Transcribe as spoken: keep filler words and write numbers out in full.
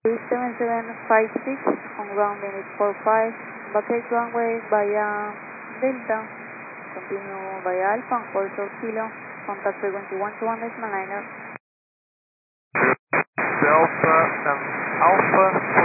seven seven five six on ground minute four five, vacate runway via Delta, continue via Alpha, four short kilo, contact frequency one two one decimal nine. Delta and Alpha